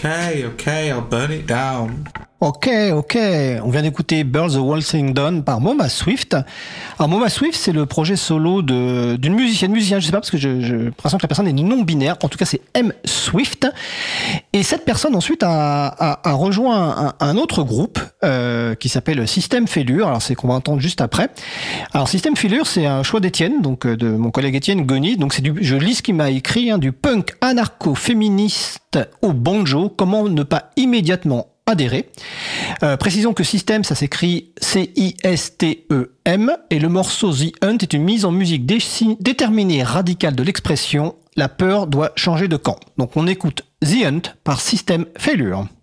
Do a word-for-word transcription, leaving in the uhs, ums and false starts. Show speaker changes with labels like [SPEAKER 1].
[SPEAKER 1] Okay, okay, I'll burn it down.
[SPEAKER 2] Ok, ok. On vient d'écouter Birds of Waltzing Dawn par Moma Swift. Alors Moma Swift, c'est le projet solo de d'une musicienne, musicien, je sais pas parce que je, je l'impression que la personne est non binaire. En tout cas, c'est M Swift. Et cette personne ensuite a, a, a rejoint un, un autre groupe euh, qui s'appelle Système Failure. Alors c'est qu'on va entendre juste après. Alors Système Failure, c'est un choix d'Étienne, donc de mon collègue Étienne Goni. Donc c'est du, je lis ce qu'il m'a écrit, hein, du punk anarcho-féministe au banjo. Comment ne pas immédiatement adhérer. Euh, précisons que System, ça s'écrit C I S T E M et le morceau The Hunt est une mise en musique dé- déterminée radicale de l'expression « La peur doit changer de camp ». Donc on écoute The Hunt par System Failure.